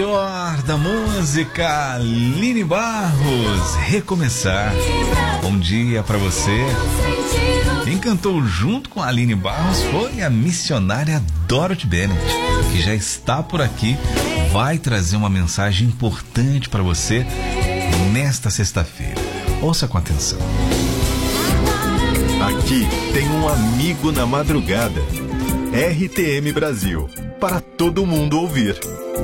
melhor da música, Aline Barros, Recomeçar. Bom dia pra você. Quem cantou junto com a Aline Barros foi a missionária Dorothy Bennett, que já está por aqui, vai trazer uma mensagem importante para você nesta sexta-feira. Ouça com atenção. Aqui tem um amigo na madrugada. RTM Brasil, para todo mundo ouvir.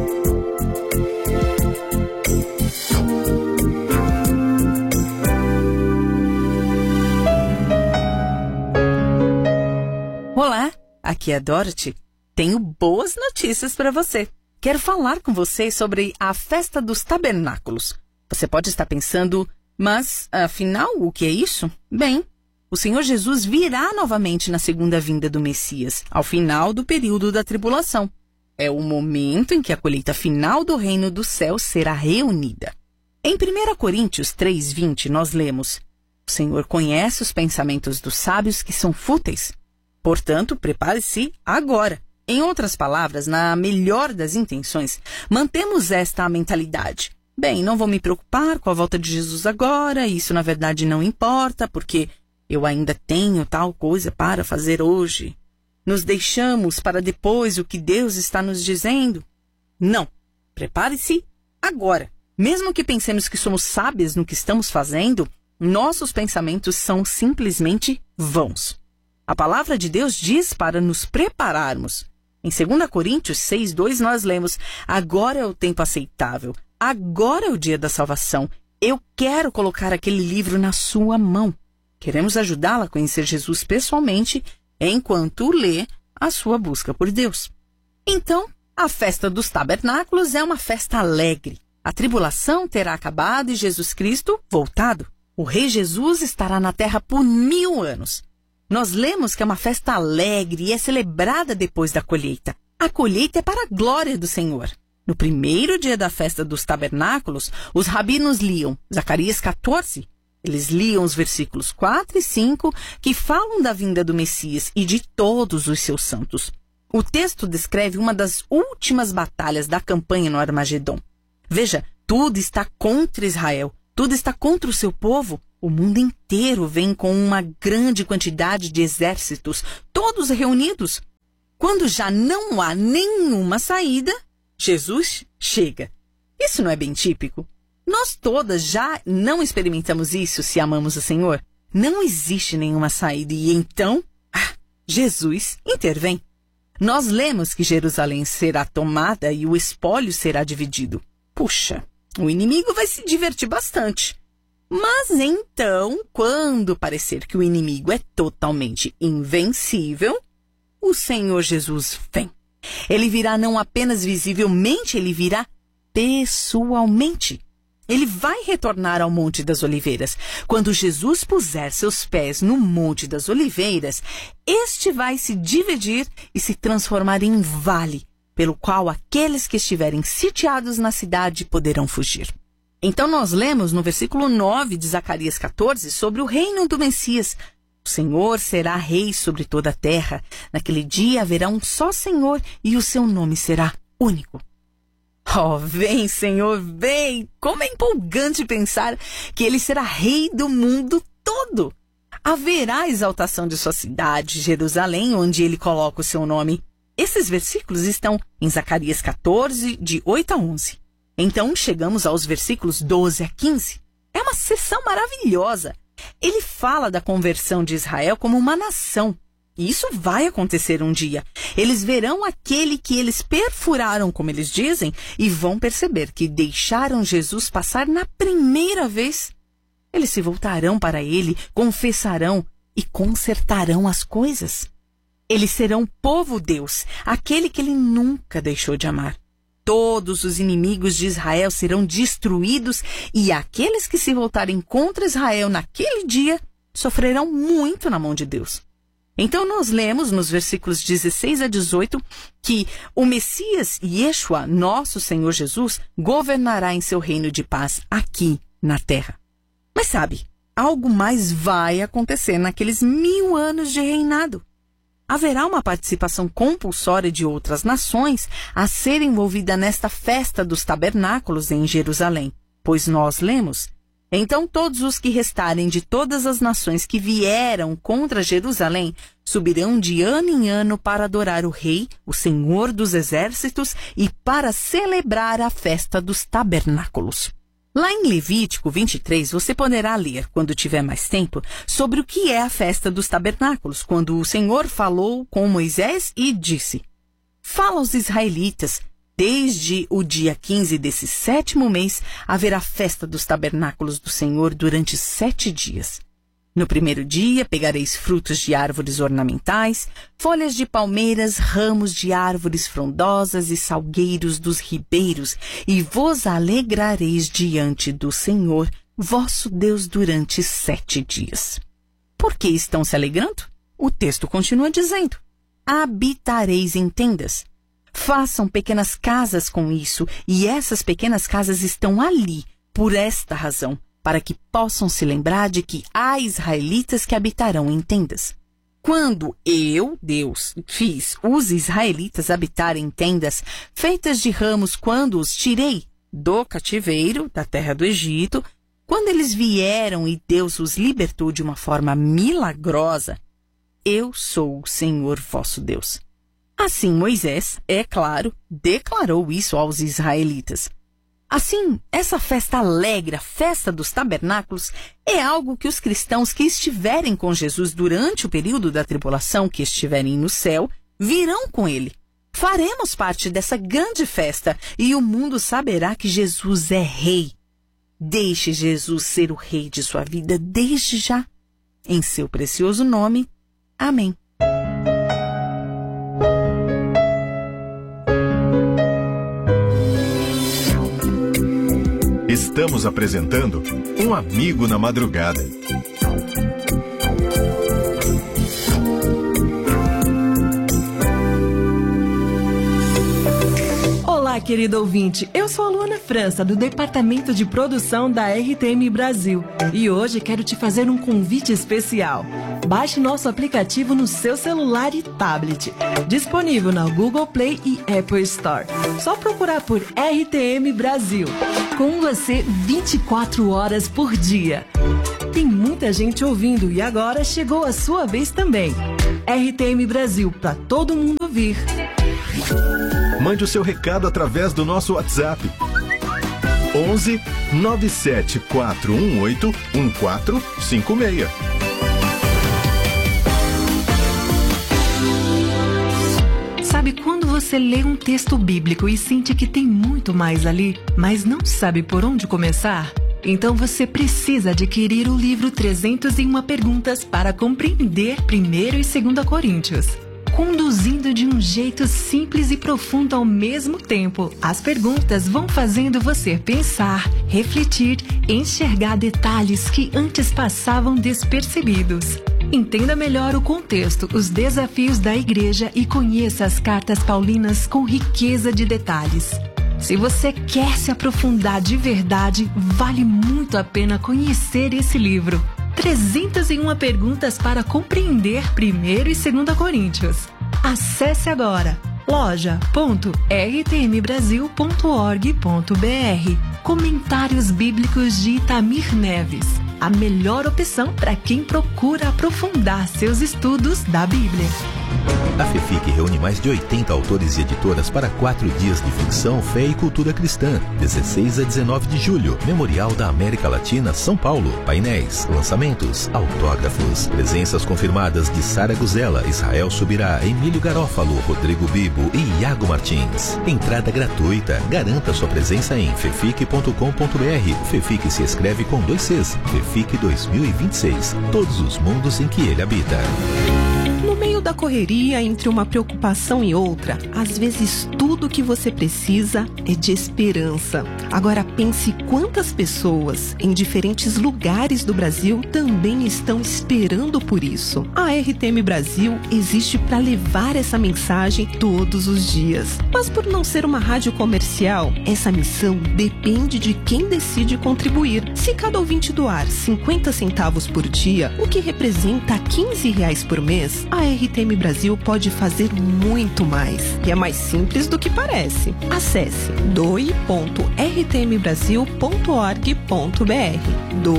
Olá, aqui é a Dorothy. Tenho boas notícias para você. Quero falar com vocês sobre a Festa dos Tabernáculos. Você pode estar pensando, mas afinal, o que é isso? Bem, o Senhor Jesus virá novamente na segunda vinda do Messias, ao final do período da tribulação. É o momento em que a colheita final do reino do céu será reunida. Em 1 Coríntios 3:20, nós lemos: O Senhor conhece os pensamentos dos sábios que são fúteis. Portanto, prepare-se agora. Em outras palavras, na melhor das intenções, mantemos esta mentalidade. Bem, não vou me preocupar com a volta de Jesus agora, isso na verdade não importa, porque eu ainda tenho tal coisa para fazer hoje. Nos deixamos para depois o que Deus está nos dizendo? Não. Prepare-se agora. Mesmo que pensemos que somos sábios no que estamos fazendo, nossos pensamentos são simplesmente vãos. A palavra de Deus diz para nos prepararmos. Em 2 Coríntios 6:2 nós lemos: Agora é o tempo aceitável, agora é o dia da salvação. Eu quero colocar aquele livro na sua mão. Queremos ajudá-la a conhecer Jesus pessoalmente enquanto lê a sua busca por Deus. Então, a festa dos tabernáculos é uma festa alegre. A tribulação terá acabado e Jesus Cristo voltado. O Rei Jesus estará na terra por 1000 anos. Nós lemos que é uma festa alegre e é celebrada depois da colheita. A colheita é para a glória do Senhor. No primeiro dia da festa dos tabernáculos, os rabinos liam Zacarias 14. Eles liam os versículos 4 e 5, que falam da vinda do Messias e de todos os seus santos. O texto descreve uma das últimas batalhas da campanha no Armagedon. Veja, tudo está contra Israel, tudo está contra o seu povo. O mundo inteiro vem com uma grande quantidade de exércitos, todos reunidos. Quando já não há nenhuma saída, Jesus chega. Isso não é bem típico? Nós todas já não experimentamos isso se amamos o Senhor. Não existe nenhuma saída e então, Jesus intervém. Nós lemos que Jerusalém será tomada e o espólio será dividido. Puxa, o inimigo vai se divertir bastante. Mas então, quando parecer que o inimigo é totalmente invencível, o Senhor Jesus vem. Ele virá não apenas visivelmente, ele virá pessoalmente. Ele vai retornar ao Monte das Oliveiras. Quando Jesus puser seus pés no Monte das Oliveiras, este vai se dividir e se transformar em vale, pelo qual aqueles que estiverem sitiados na cidade poderão fugir. Então nós lemos no versículo 9 de Zacarias 14 sobre o reino do Messias. O Senhor será rei sobre toda a terra. Naquele dia haverá um só Senhor e o seu nome será único. Oh, vem, Senhor, vem! Como é empolgante pensar que Ele será rei do mundo todo. Haverá exaltação de sua cidade, Jerusalém, onde Ele coloca o seu nome. Esses versículos estão em Zacarias 14, de 8 a 11. Então, chegamos aos versículos 12 a 15. É uma sessão maravilhosa. Ele fala da conversão de Israel como uma nação. E isso vai acontecer um dia. Eles verão aquele que eles perfuraram, como eles dizem, e vão perceber que deixaram Jesus passar na primeira vez. Eles se voltarão para ele, confessarão e consertarão as coisas. Eles serão povo Deus, aquele que ele nunca deixou de amar. Todos os inimigos de Israel serão destruídos e aqueles que se voltarem contra Israel naquele dia sofrerão muito na mão de Deus. Então nós lemos nos versículos 16 a 18 que o Messias Yeshua, nosso Senhor Jesus, governará em seu reino de paz aqui na terra. Mas sabe, algo mais vai acontecer naqueles 1000 anos de reinado. haverá uma participação compulsória de outras nações a ser envolvida nesta festa dos tabernáculos em Jerusalém. Pois nós lemos: então todos os que restarem de todas as nações que vieram contra Jerusalém subirão de ano em ano para adorar o Rei, o Senhor dos Exércitos, e para celebrar a festa dos tabernáculos. Lá em Levítico 23, você poderá ler, quando tiver mais tempo, sobre o que é a festa dos tabernáculos, quando o Senhor falou com Moisés e disse: fala aos israelitas, desde o dia 15 desse 7º mês, haverá festa dos tabernáculos do Senhor durante 7 dias. No primeiro dia, pegareis frutos de árvores ornamentais, folhas de palmeiras, ramos de árvores frondosas e salgueiros dos ribeiros, e vos alegrareis diante do Senhor, vosso Deus, durante 7 dias. Por que estão se alegrando? O texto continua dizendo: habitareis em tendas. Façam pequenas casas com isso, e essas pequenas casas estão ali, por esta razão, para que possam se lembrar de que há israelitas que habitarão em tendas. Quando eu, Deus, fiz os israelitas habitarem em tendas feitas de ramos quando os tirei do cativeiro, da terra do Egito, quando eles vieram e Deus os libertou de uma forma milagrosa, eu sou o Senhor vosso Deus. Assim Moisés, é claro, declarou isso aos israelitas. Assim, essa festa alegre, a festa dos tabernáculos, é algo que os cristãos que estiverem com Jesus durante o período da tribulação, que estiverem no céu, virão com ele. Faremos parte dessa grande festa e o mundo saberá que Jesus é rei. Deixe Jesus ser o rei de sua vida desde já. Em seu precioso nome. Amém. Estamos apresentando Um Amigo na Madrugada. Olá, querido ouvinte. Eu sou a Luana França, do Departamento de Produção da RTM Brasil. E hoje quero te fazer um convite especial. Baixe nosso aplicativo no seu celular e tablet. Disponível na Google Play e Apple Store. Só procurar por RTM Brasil. Com você 24 horas por dia. Tem muita gente ouvindo e agora chegou a sua vez também. RTM Brasil, para todo mundo ouvir. Mande o seu recado através do nosso WhatsApp. 11 97 418 1456. Sabe quando você lê um texto bíblico e sente que tem muito mais ali, mas não sabe por onde começar? Então você precisa adquirir o livro 301 Perguntas para compreender 1º e 2º Coríntios. Conduzindo de um jeito simples e profundo ao mesmo tempo, as perguntas vão fazendo você pensar, refletir, enxergar detalhes que antes passavam despercebidos. Entenda melhor o contexto, os desafios da igreja e conheça as cartas paulinas com riqueza de detalhes. Se você quer se aprofundar de verdade, vale muito a pena conhecer esse livro. 301 Perguntas para compreender 1º e 2º Coríntios. Acesse agora loja.rtmbrasil.org.br. Comentários Bíblicos de Itamir Neves. A melhor opção para quem procura aprofundar seus estudos da Bíblia. A FEFIC reúne mais de 80 autores e editoras para 4 dias de ficção, fé e cultura cristã. 16 a 19 de julho, Memorial da América Latina, São Paulo. Painéis, lançamentos, autógrafos. Presenças confirmadas de Sara Guzella, Israel Subirá, Emílio Garófalo, Rodrigo Bibo e Iago Martins. Entrada gratuita. Garanta sua presença em fefic.com.br. FEFIC se escreve com 2 Cs. FEFIC 2026. Todos os mundos em que ele habita. No meio da correria, entre uma preocupação e outra, às vezes tudo o que você precisa é de esperança. Agora pense quantas pessoas em diferentes lugares do Brasil também estão esperando por isso. A RTM Brasil existe para levar essa mensagem todos os dias. Mas por não ser uma rádio comercial, essa missão depende de quem decide contribuir. Se cada ouvinte doar 50 centavos por dia, o que representa R$15 por mês, a RTM RTM Brasil pode fazer muito mais. E é mais simples do que parece. Acesse doe.rtmbrasil.org.br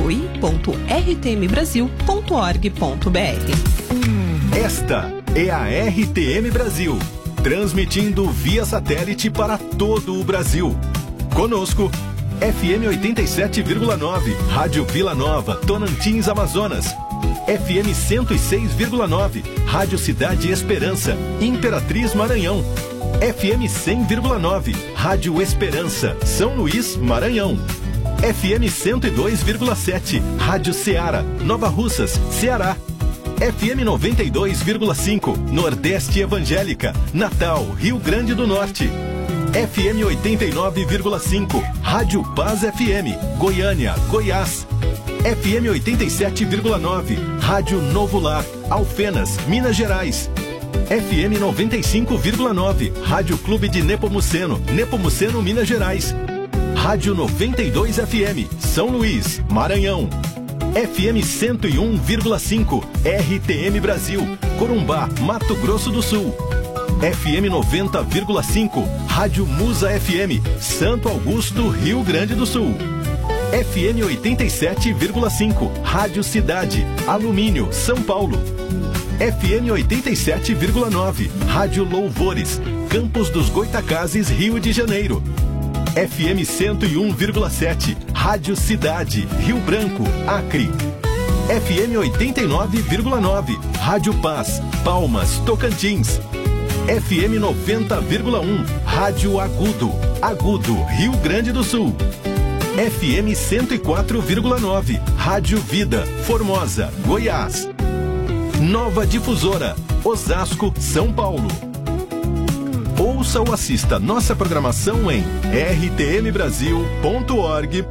doe.rtmbrasil.org.br. Esta é a RTM Brasil, transmitindo via satélite para todo o Brasil. Conosco, FM 87,9, Rádio Vila Nova, Tonantins, Amazonas. FM 106,9, Rádio Cidade Esperança, Imperatriz, Maranhão. FM 100,9, Rádio Esperança, São Luís, Maranhão. FM 102,7, Rádio Ceará, Nova Russas, Ceará. FM 92,5, Nordeste Evangélica, Natal, Rio Grande do Norte. FM 89,5, Rádio Paz FM, Goiânia, Goiás. FM 87,9, Rádio Novo Lar, Alfenas, Minas Gerais. FM 95,9, Rádio Clube de Nepomuceno, Nepomuceno, Minas Gerais. Rádio 92 FM, São Luís, Maranhão. FM 101,5, RTM Brasil, Corumbá, Mato Grosso do Sul. FM 90,5, Rádio Musa FM, Santo Augusto, Rio Grande do Sul. FM 87,5, Rádio Cidade, Alumínio, São Paulo. FM 87,9, Rádio Louvores, Campos dos Goitacazes, Rio de Janeiro. FM 101,7, Rádio Cidade, Rio Branco, Acre. FM 89,9, Rádio Paz, Palmas, Tocantins. FM 90,1, Rádio Agudo, Agudo, Rio Grande do Sul. FM 104,9, Rádio Vida, Formosa, Goiás. Nova Difusora, Osasco, São Paulo. Ouça ou assista nossa programação em rtmbrasil.org.br.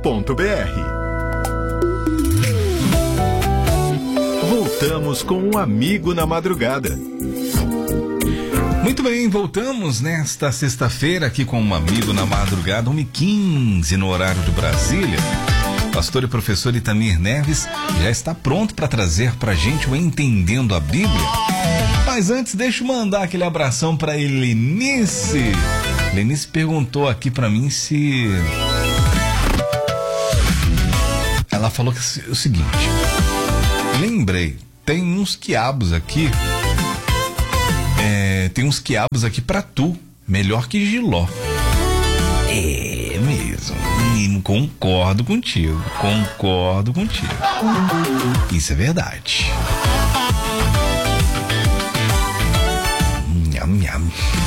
Voltamos com um Amigo na Madrugada. Muito bem, voltamos nesta sexta-feira aqui com um Amigo na Madrugada, 1h15 no horário de Brasília. Pastor e professor Itamir Neves já está pronto para trazer para a gente o Entendendo a Bíblia. Mas antes, deixa eu mandar aquele abração para Helenice. Helenice perguntou aqui para mim se... Ela falou o seguinte: lembrei, tem uns quiabos aqui... tem uns quiabos aqui pra tu, melhor que jiló. É mesmo, menino, concordo contigo. Isso é verdade. Nham, nham.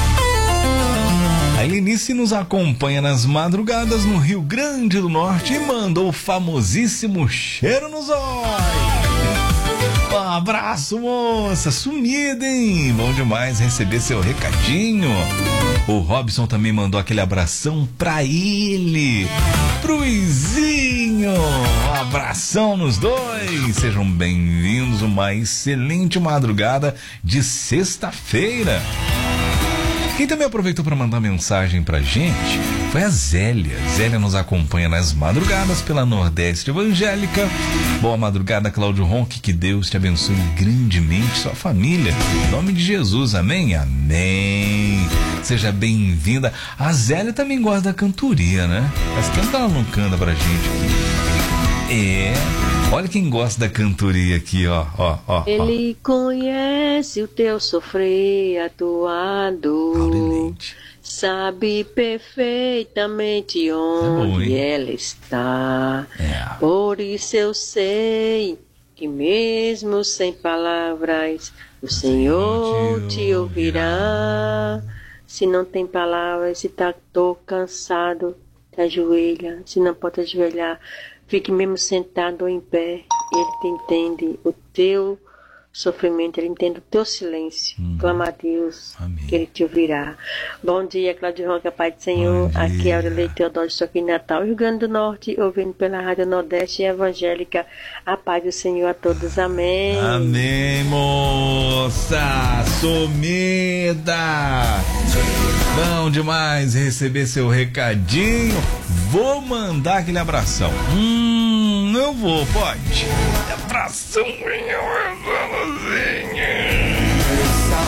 A Helenice nos acompanha nas madrugadas no Rio Grande do Norte e mandou o famosíssimo cheiro nos olhos. Um abraço, moça, sumida, hein? Bom demais receber seu recadinho. O Robson também mandou aquele abração pra ele, pro Izinho. Um abração nos dois. Sejam bem-vindos, uma excelente madrugada de sexta-feira. Quem também aproveitou para mandar mensagem pra gente foi a Zélia. Zélia nos acompanha nas madrugadas pela Nordeste Evangélica. Boa madrugada, Cláudio Ronque. Que Deus te abençoe grandemente, sua família. Em nome de Jesus, amém? Amém. Seja bem-vinda. A Zélia também gosta da cantoria, né? Faz tempo que ela não canta pra gente aqui. É... Olha quem gosta da cantoria aqui, ó. Ele conhece o teu sofrer, a tua dor. Sabe perfeitamente onde ela está. Por isso eu sei que mesmo sem palavras, o Senhor te ouvirá. Se não tem palavras, se tô cansado, te ajoelha. Se não pode ajoelhar, fique mesmo sentado ou em pé. Ele te entende o teu sofrimento, ele entende o teu silêncio. Clama a Deus. Amém. Que ele te ouvirá. Bom dia, Cláudio Ronca, Pai do Senhor. Aqui é Aurelia Teodoro, estou aqui em Natal, Rio Grande do Norte, ouvindo pela Rádio Nordeste Evangélica. A paz do Senhor a todos. Amém. Amém, moça sumida. Bom demais receber seu recadinho. Vou mandar aquele abração. Eu vou, pode. Abração,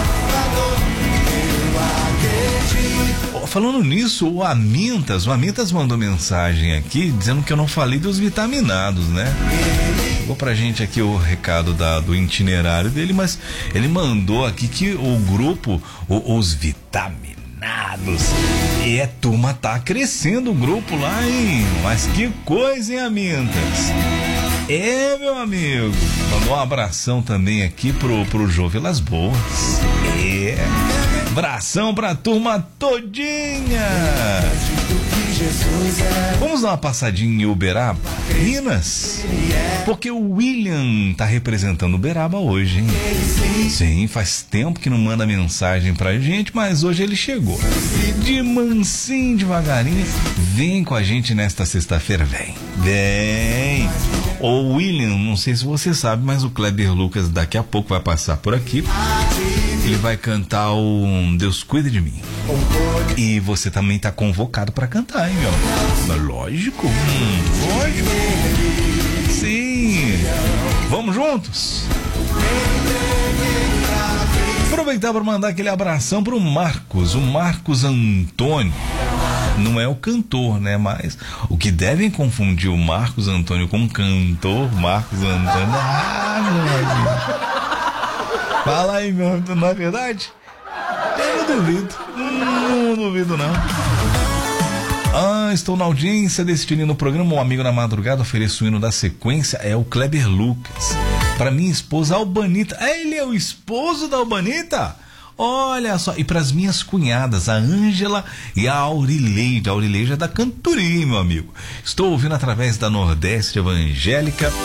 Falando nisso, o Amintas mandou mensagem aqui dizendo que eu não falei dos vitaminados, né? Chegou pra gente aqui o recado do itinerário dele, mas ele mandou aqui que o grupo, os vitaminados, turma, tá crescendo o grupo lá, hein? Mas que coisa, hein, Amintas? Meu amigo, mandou um abração também aqui pro Jô Vilas Boas. Abração pra turma todinha. Vamos dar uma passadinha em Uberaba, Minas, porque o William tá representando Uberaba hoje, hein? Sim, faz tempo que não manda mensagem pra gente, mas hoje ele chegou. De mansinho, devagarinho, vem com a gente nesta sexta-feira, vem. Ô William, não sei se você sabe, mas o Kleber Lucas daqui a pouco vai passar por aqui. Ele vai cantar o Deus Cuida de Mim. E você também tá convocado pra cantar, hein, meu? Mas lógico. Lógico. Sim. Vamos juntos? Aproveitar para mandar aquele abração pro Marcos, o Marcos Antônio. Não é o cantor, né? Mas o que devem confundir o Marcos Antônio com o cantor Marcos Antônio. Fala aí, meu, não é verdade? Eu não duvido. Não duvido, não. Estou na audiência destino no programa Um Amigo na Madrugada. Ofereço o hino da sequência. É o Kleber Lucas. Para minha esposa Albanita. Ele é o esposo da Albanita? Olha só. E para as minhas cunhadas, a Ângela e a Aurileide. A Aurileide é da cantoria, meu amigo. Estou ouvindo através da Nordeste Evangélica.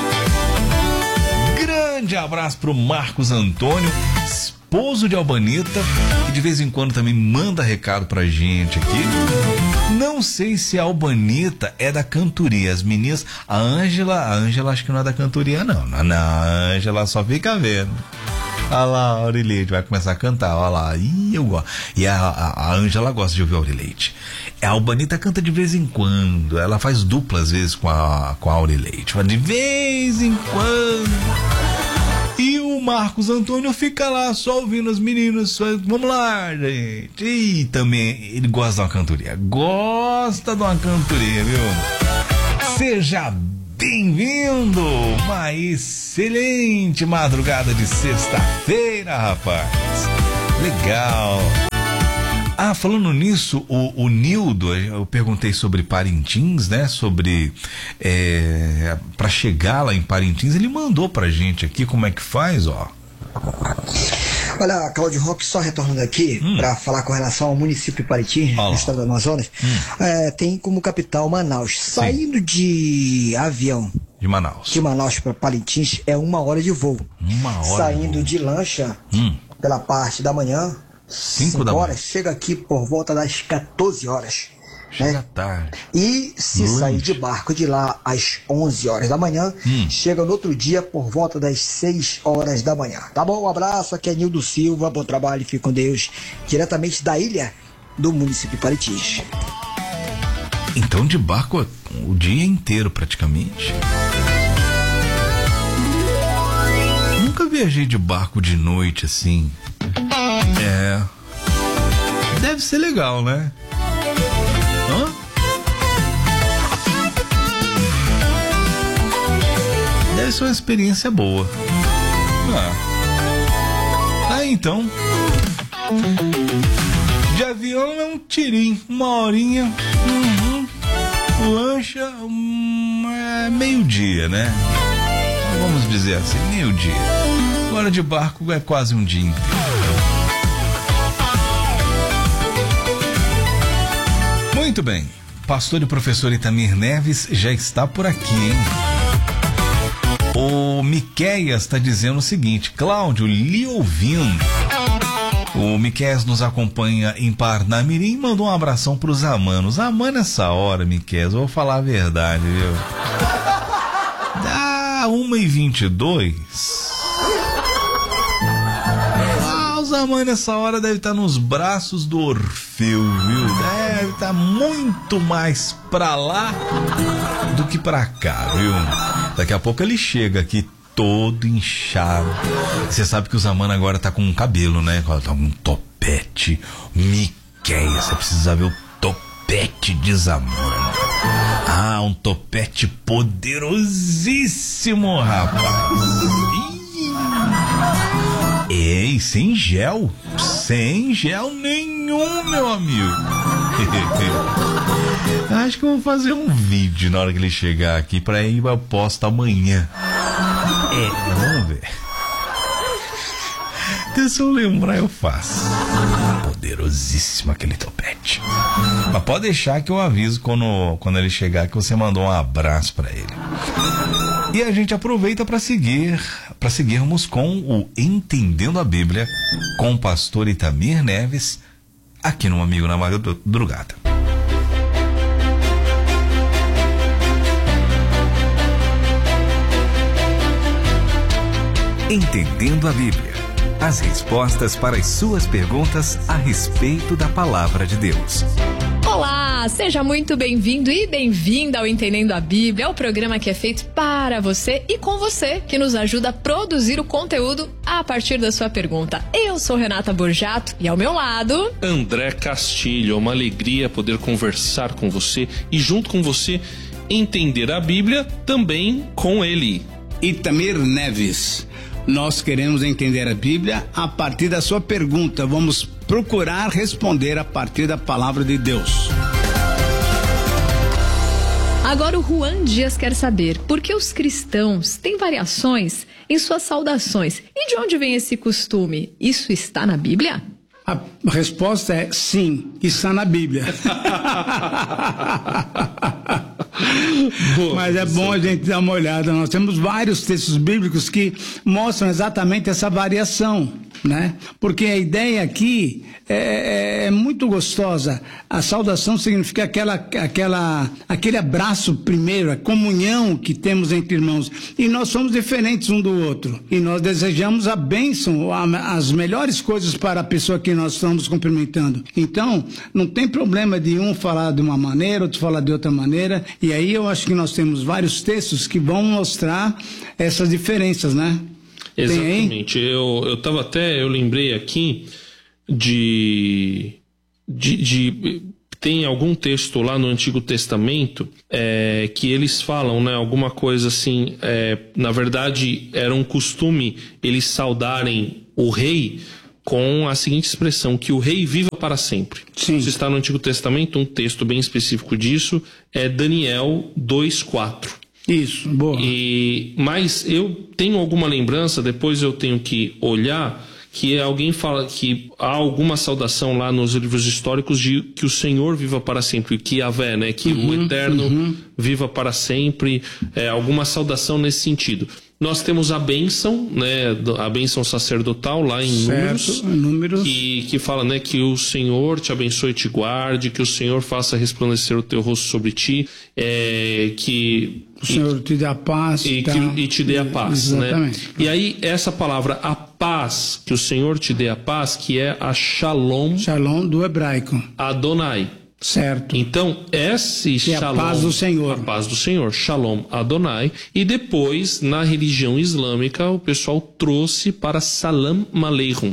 Grande abraço pro Marcos Antônio, esposo de Albanita, que de vez em quando também manda recado pra gente aqui. Não sei se a Albanita é da cantoria. As meninas, a Ângela acho que não é da cantoria, não. A Ângela só fica vendo. Olha lá, a Aurileide vai começar a cantar, olha lá. Eu gosto. E a Ângela gosta de ouvir a Aurileide. A Albanita canta de vez em quando. Ela faz dupla às vezes com a Aurileide. De vez em quando. E o Marcos Antônio fica lá só ouvindo as meninas. Vamos lá, gente. E também ele gosta de uma cantoria. Gosta de uma cantoria, viu? Seja bem-vindo. Uma excelente madrugada de sexta-feira, rapaz. Legal. Falando nisso, o Nildo, eu perguntei sobre Parintins, né? Sobre para chegar lá em Parintins, ele mandou pra gente aqui como é que faz, ó. Olha, Cláudio Roque, só retornando aqui para falar com relação ao município de Parintins, no estado do Amazonas. Tem como capital Manaus. Saindo de avião de Manaus para Parintins é 1 hora de voo. Saindo de lancha pela parte da manhã, 5 horas, chega aqui por volta das 14 horas. Chega tarde. E se sair de barco de lá às 11 horas da manhã, chega no outro dia por volta das 6 horas da manhã. Tá bom? Um abraço, aqui é Nildo Silva, bom trabalho, fique com Deus, diretamente da ilha do município de Parintins. Então de barco o dia inteiro praticamente. Nunca viajei de barco de noite assim. Deve ser legal, né? Deve ser uma experiência boa. Então. De avião é um tirinho, 1 horinha. Lancha, meio-dia, né? Vamos dizer assim, meio-dia. Agora de barco é quase um dia inteiro. Muito bem, pastor e professor Itamir Neves já está por aqui, hein? O Miqueias está dizendo o seguinte: Cláudio, lhe ouvindo. O Miqueias nos acompanha em Parnamirim e mandou um abração pro Zamano. Zamano, essa hora, Miqueias, eu vou falar a verdade, viu? Dá 1h22. O Zamano, nessa hora, deve estar nos braços do Orfeu, viu? Deve estar muito mais pra lá do que pra cá, viu? Daqui a pouco ele chega aqui todo inchado. Você sabe que o Zamano agora tá com um cabelo, né? Tá com um topete, Você precisa ver o topete de Zamana. Ah, um topete poderosíssimo, rapaz. Ei, sem gel nenhum, meu amigo. Acho que eu vou fazer um vídeo na hora que ele chegar aqui pra ir eu posto amanhã. Vamos ver. Se eu lembrar, eu faço. Poderosíssimo aquele topete. Mas pode deixar que eu aviso quando ele chegar que você mandou um abraço pra ele. E a gente aproveita para seguirmos com o Entendendo a Bíblia com o pastor Itamir Neves, aqui no Amigo na Madrugada. Entendendo a Bíblia. As respostas para as suas perguntas a respeito da Palavra de Deus. Olá, seja muito bem-vindo e bem-vinda ao Entendendo a Bíblia, é o programa que é feito para você e com você, que nos ajuda a produzir o conteúdo a partir da sua pergunta. Eu sou Renata Borjato e ao meu lado... André Castilho, é uma alegria poder conversar com você e junto com você entender a Bíblia também com ele. Itamir Neves. Nós queremos entender a Bíblia a partir da sua pergunta. Vamos procurar responder a partir da palavra de Deus. Agora o Juan Dias quer saber por que os cristãos têm variações em suas saudações. E de onde vem esse costume? Isso está na Bíblia? A resposta é sim, está na Bíblia. Mas é bom a gente dar uma olhada. Nós temos vários textos bíblicos que mostram exatamente essa variação, né? Porque a ideia aqui é muito gostosa. A saudação significa aquele abraço primeiro, a comunhão que temos entre irmãos. E nós somos diferentes um do outro. E nós desejamos a bênção, as melhores coisas para a pessoa que nós estamos cumprimentando. Então, não tem problema de um falar de uma maneira, outro falar de outra maneira. E aí eu acho que nós temos vários textos que vão mostrar essas diferenças, né? Exatamente. Eu lembrei aqui tem algum texto lá no Antigo Testamento que eles falam, né, alguma coisa assim, na verdade era um costume eles saudarem o rei com a seguinte expressão, que o rei viva para sempre. Sim. Isso está no Antigo Testamento, um texto bem específico disso é Daniel 2:4. Isso, boa. Mas eu tenho alguma lembrança, depois eu tenho que olhar, que alguém fala que há alguma saudação lá nos livros históricos de que o Senhor viva para sempre, que Yahvé, né, que o Eterno viva para sempre, alguma saudação nesse sentido. Nós temos a bênção, né, a bênção sacerdotal lá em Números, que fala, né, que o Senhor te abençoe e te guarde, que o Senhor faça resplandecer o teu rosto sobre ti, que o Senhor te dê a paz e te dê a paz, né? E aí essa palavra a paz, que o Senhor te dê a paz, que é a Shalom do hebraico, Adonai. Certo. Então, esse Shalom, a paz do Senhor. A paz do Senhor, Shalom Adonai. E depois, na religião islâmica, o pessoal trouxe para Salam Aleikum.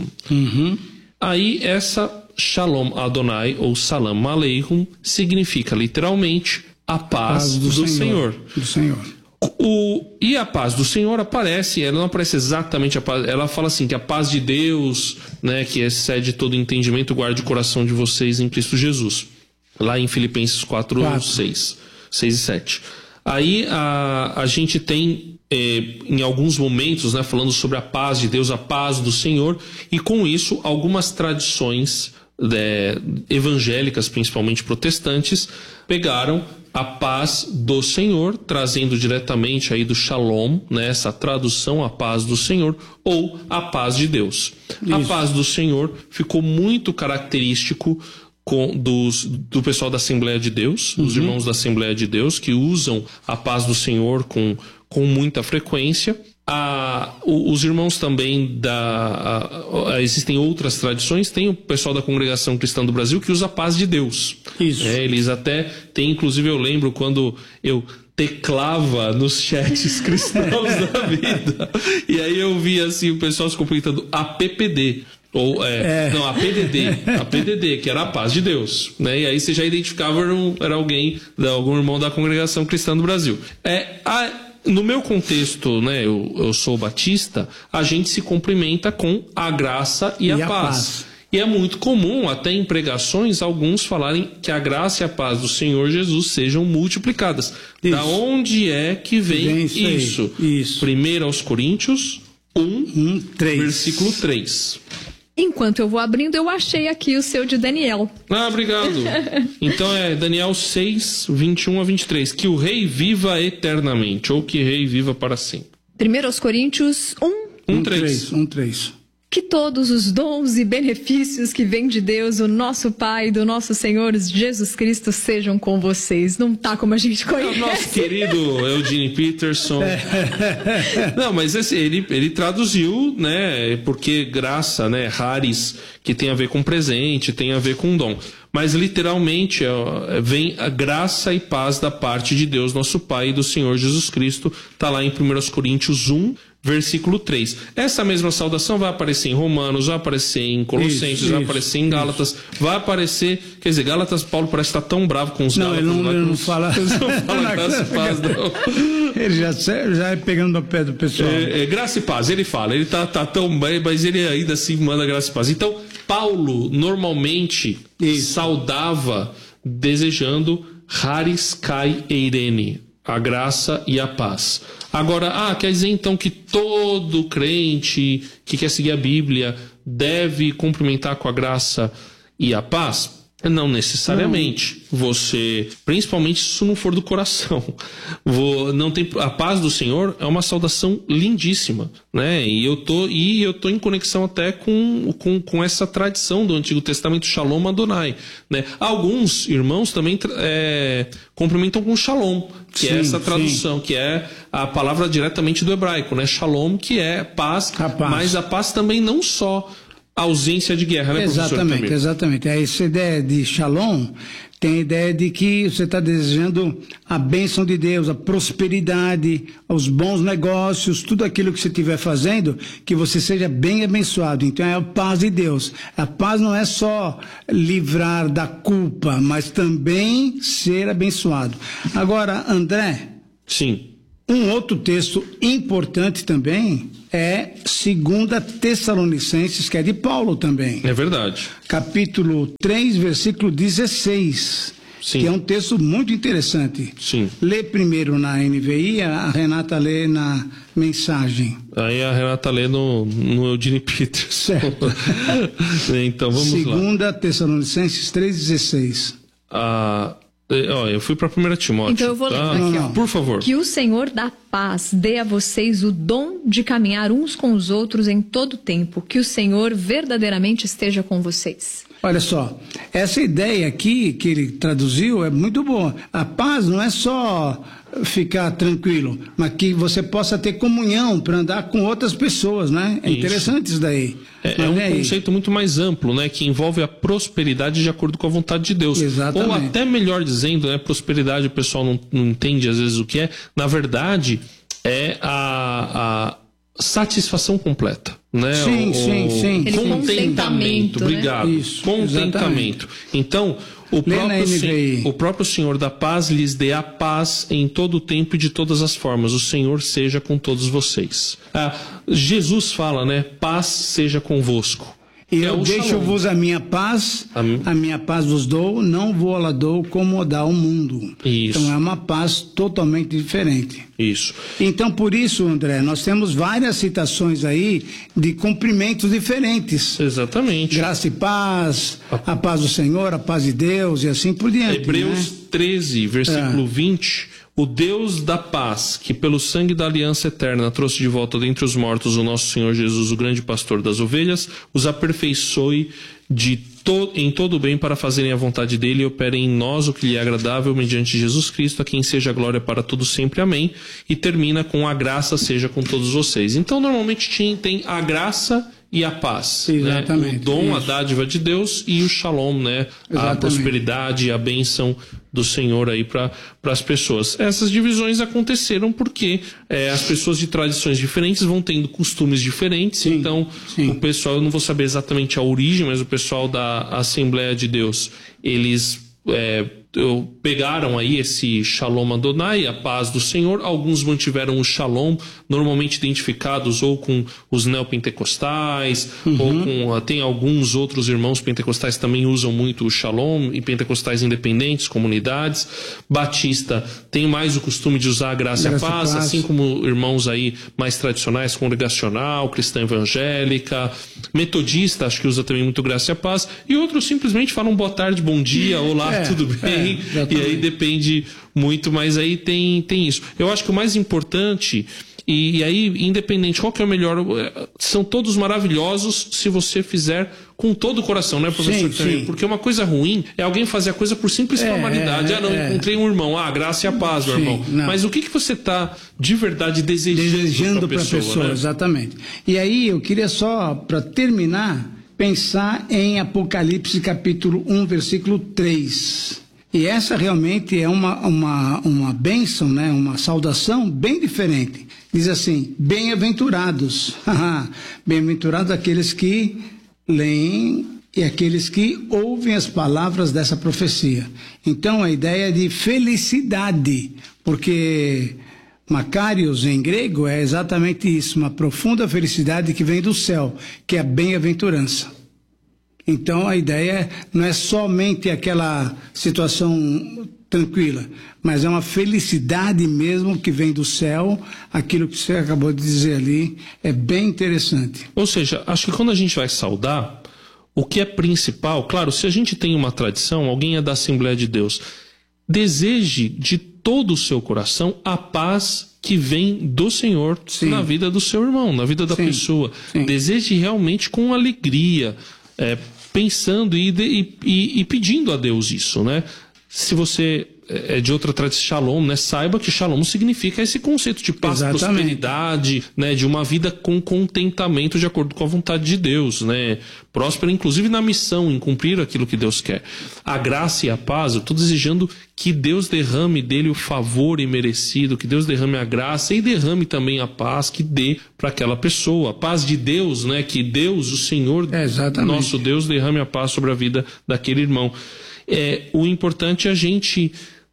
Aí, essa Shalom Adonai, ou Salam Aleikum, significa literalmente a paz do Senhor. Do Senhor. E a paz do Senhor aparece, ela não aparece exatamente a paz, ela fala assim, que a paz de Deus, né, que excede todo entendimento, guarde o coração de vocês em Cristo Jesus. Lá em Filipenses 4:6 e 7. Aí a gente tem, em alguns momentos, né, falando sobre a paz de Deus, a paz do Senhor, e com isso algumas tradições evangélicas, principalmente protestantes, pegaram a paz do Senhor, trazendo diretamente aí do Shalom, né, essa tradução, a paz do Senhor, ou a paz de Deus. Isso. A paz do Senhor ficou muito característico do pessoal da Assembleia de Deus, dos irmãos da Assembleia de Deus, que usam a paz do Senhor com muita frequência. Os irmãos também existem outras tradições, tem o pessoal da Congregação Cristã do Brasil que usa a paz de Deus. Isso. Eles até têm, inclusive eu lembro quando eu teclava nos chats cristãos da vida, e aí eu via assim o pessoal se completando APPD. Ou, não, a PDD, que era a paz de Deus, né? E aí você já identificava, era algum irmão da congregação cristã do Brasil. No meu contexto, né, eu sou batista, a gente se cumprimenta com a graça e a paz. E é muito comum, até em pregações, alguns falarem que a graça e a paz do Senhor Jesus sejam multiplicadas. Da onde é que vem isso? 1 aos Coríntios 1:3. Versículo 3. Enquanto eu vou abrindo, eu achei aqui o seu de Daniel. Obrigado. Então é Daniel 6, 21 a 23. Que o rei viva eternamente, ou que o rei viva para sempre. 1 Coríntios 1:3. Que todos os dons e benefícios que vêm de Deus, o nosso Pai, do nosso Senhor Jesus Cristo, sejam com vocês. Não tá como a gente conhece. É o nosso querido Eugene Peterson. Não, mas assim, ele traduziu, né? Porque graça, né? Haris, que tem a ver com presente, tem a ver com dom. Mas literalmente vem a graça e paz da parte de Deus, nosso Pai, e do Senhor Jesus Cristo. Tá lá em 1 Coríntios 1, versículo 3. Essa mesma saudação vai aparecer em Romanos, vai aparecer em Colossenses, vai aparecer em Gálatas, vai aparecer... Quer dizer, Gálatas, Paulo parece estar tão bravo com os Gálatas. Não, ele não fala... graça e paz, não. Ele já é pegando no pé do pessoal. Graça e paz, ele fala. Ele tá tão bem, mas ele ainda assim manda graça e paz. Então, Paulo normalmente saudava desejando Haris Kai Eirene, a graça e a paz. Agora, quer dizer então que todo crente que quer seguir a Bíblia deve cumprimentar com a graça e a paz? Não necessariamente. Você, principalmente se isso não for do coração. A paz do Senhor é uma saudação lindíssima, né? E eu tô em conexão até com essa tradição do Antigo Testamento, Shalom Adonai, né? Alguns irmãos também cumprimentam com Shalom, que é essa tradução, que é a palavra diretamente do hebraico, né? Shalom, que é paz, mas a paz também não só ausência de guerra, né, professor? Exatamente. Essa ideia de Shalom tem a ideia de que você está desejando a bênção de Deus, a prosperidade, os bons negócios, tudo aquilo que você estiver fazendo, que você seja bem abençoado. Então é a paz de Deus. A paz não é só livrar da culpa, mas também ser abençoado. Agora, André. Sim. Um outro texto importante também é 2 Tessalonicenses, que é de Paulo também. É verdade. Capítulo 3, versículo 16. Sim. Que é um texto muito interessante. Sim. Lê primeiro na NVI, a Renata lê na mensagem. Aí a Renata lê no Eugene Peterson. Certo. Então vamos lá. 2 Tessalonicenses 3,16. Eu fui para 1 Timóteo. Então eu vou ler aqui, ó. Por favor. Que o Senhor da paz dê a vocês o dom de caminhar uns com os outros em todo tempo. Que o Senhor verdadeiramente esteja com vocês. Olha só, essa ideia aqui que ele traduziu é muito boa. A paz não é só ficar tranquilo, mas que você possa ter comunhão para andar com outras pessoas, né? É interessante isso daí. É um conceito muito mais amplo, né? Que envolve a prosperidade de acordo com a vontade de Deus. Exatamente. Ou até melhor dizendo, né? Prosperidade, o pessoal não entende às vezes o que é. Na verdade, é a satisfação completa, né? Sim. Contentamento, obrigado. Né? Isso, contentamento. Então, o próprio Senhor da paz lhes dê a paz em todo o tempo e de todas as formas. O Senhor seja com todos vocês. Jesus fala, né? Paz seja convosco. E eu deixo-vos a minha paz vos dou, não vou lá dou como dá o mundo. Isso. Então é uma paz totalmente diferente. Isso. Então por isso, André, nós temos várias citações aí de cumprimentos diferentes. Exatamente. Graça e paz, a paz do Senhor, a paz de Deus e assim por diante. Hebreus 13, versículo 20. O Deus da paz, que pelo sangue da aliança eterna trouxe de volta dentre os mortos o nosso Senhor Jesus, o grande pastor das ovelhas, os aperfeiçoe em todo o bem para fazerem a vontade dele e operem em nós o que lhe é agradável mediante Jesus Cristo, a quem seja a glória para todos sempre. Amém. E termina com a graça seja com todos vocês. Então, normalmente tem a graça e a paz. Exatamente. Né? O dom, a dádiva de Deus e o shalom, né? A prosperidade e a bênção do Senhor aí para as pessoas. Essas divisões aconteceram porque as pessoas de tradições diferentes vão tendo costumes diferentes. Sim, então, o pessoal, eu não vou saber exatamente a origem, mas o pessoal da Assembleia de Deus, eles pegaram aí esse Shalom Adonai, a paz do Senhor. Alguns mantiveram o Shalom, normalmente identificados ou com os neopentecostais, ou com... Tem alguns outros irmãos pentecostais também usam muito o Shalom, e pentecostais independentes, comunidades. Batista tem mais o costume de usar a graça e a paz, assim como irmãos aí mais tradicionais, congregacional, cristã evangélica. Metodista, acho que usa também muito graça e a paz. E outros simplesmente falam boa tarde, bom dia, olá, tudo bem? E aí depende muito, mas aí tem isso. Eu acho que o mais importante, e aí independente, qual que é o melhor, são todos maravilhosos se você fizer com todo o coração, né, professor? Sim. Porque uma coisa ruim é alguém fazer a coisa por simples formalidade. Encontrei um irmão, graça e a paz, meu irmão. Não. Mas o que você está de verdade desejando para a pessoa, né? Exatamente. E aí eu queria só, para terminar, pensar em Apocalipse capítulo 1, versículo 3. E essa realmente é uma bênção, né? Uma saudação bem diferente. Diz assim: bem-aventurados, bem-aventurados aqueles que leem e aqueles que ouvem as palavras dessa profecia. Então a ideia é de felicidade, porque Makarios em grego é exatamente isso, uma profunda felicidade que vem do céu, que é a bem-aventurança. Então a ideia não é somente aquela situação tranquila, mas é uma felicidade mesmo que vem do céu. Aquilo que você acabou de dizer ali é bem interessante. Ou seja, acho que quando a gente vai saudar, o que é principal, claro, se a gente tem uma tradição, alguém é da Assembleia de Deus, deseje de todo o seu coração a paz que vem do Senhor na vida do seu irmão, na vida da pessoa. Deseje realmente com alegria, pensando e pedindo a Deus isso, né? Se você é de outra tradição, Shalom, né? Saiba que Shalom significa esse conceito de paz, prosperidade, né? De uma vida com contentamento de acordo com a vontade de Deus, né? Próspera, inclusive na missão, em cumprir aquilo que Deus quer. A graça e a paz, eu estou desejando que Deus derrame dele o favor imerecido, que Deus derrame a graça e derrame também a paz que dê para aquela pessoa. A paz de Deus, né? Que Deus, o Senhor, nosso Deus, derrame a paz sobre a vida daquele irmão. O importante é a gente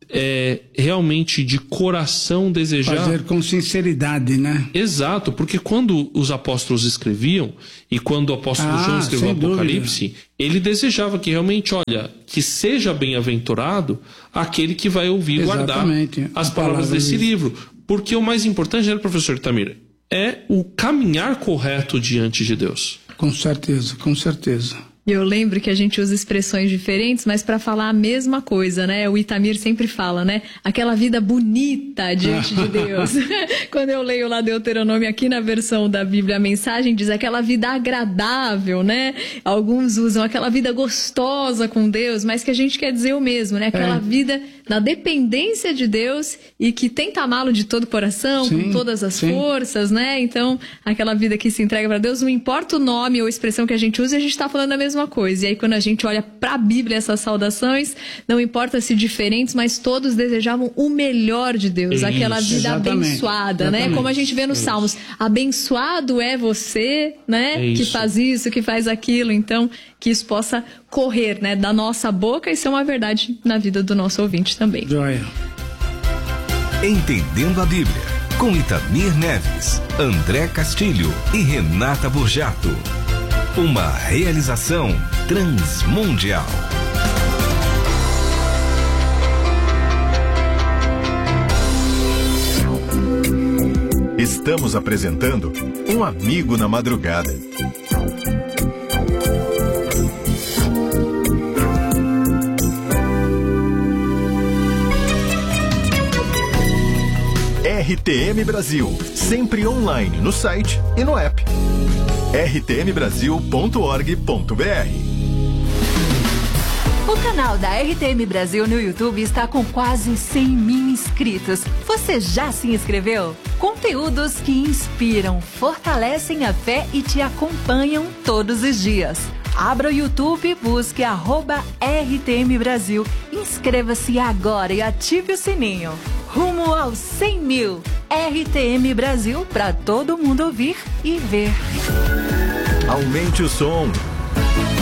realmente de coração desejar... Fazer com sinceridade, né? Exato, porque quando os apóstolos escreviam, e quando o apóstolo João escreveu o Apocalipse, ele desejava que realmente, olha, que seja bem-aventurado aquele que vai ouvir e guardar as palavras desse livro. Porque o mais importante, né, professor Itamir, é o caminhar correto diante de Deus. Com certeza, com certeza. Eu lembro que a gente usa expressões diferentes, mas para falar a mesma coisa, né? O Itamir sempre fala, né? Aquela vida bonita diante de Deus. Quando eu leio lá Deuteronômio, aqui na versão da Bíblia, a mensagem diz aquela vida agradável, né? Alguns usam aquela vida gostosa com Deus, mas que a gente quer dizer o mesmo, né? Aquela vida na dependência de Deus e que tenta amá-lo de todo o coração, com todas as forças, né? Então, aquela vida que se entrega para Deus, não importa o nome ou a expressão que a gente usa, a gente está falando a mesma coisa. E aí, quando a gente olha para a Bíblia, essas saudações, não importa se diferentes, mas todos desejavam o melhor de Deus, aquela vida abençoada, né? Como a gente vê nos Salmos, abençoado é você, né? Que faz isso, que faz aquilo. Então, que isso possa correr, né, da nossa boca e ser uma verdade na vida do nosso ouvinte também. Joia. Entendendo a Bíblia, com Itamir Neves, André Castilho e Renata Burjato. Uma realização Transmundial. Estamos apresentando Um Amigo na Madrugada. RTM Brasil, sempre online no site e no app. rtmbrasil.org.br. O canal da RTM Brasil no YouTube está com quase 100 mil inscritos. Você já se inscreveu? Conteúdos que inspiram, fortalecem a fé e te acompanham todos os dias. Abra o YouTube, busque @RTM Brasil. Inscreva-se agora e ative o sininho. Rumo aos 100 mil. RTM Brasil para todo mundo ouvir e ver. Aumente o som.